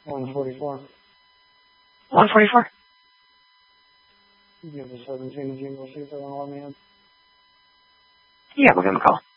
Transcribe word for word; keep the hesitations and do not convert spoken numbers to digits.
one forty-four. one forty-four? You have the seventeen, Jim, we'll see if they want to let me in. Yeah, we'll give him a call.